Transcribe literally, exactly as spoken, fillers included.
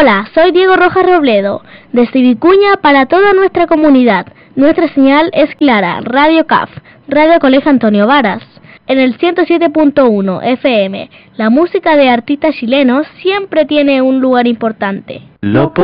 Hola, soy Diego Rojas Robledo, desde Vicuña para toda nuestra comunidad. Nuestra señal es clara, Radio C A F, Radio Colegio Antonio Varas. En el ciento siete punto uno F M, la música de artistas chilenos siempre tiene un lugar importante. Lo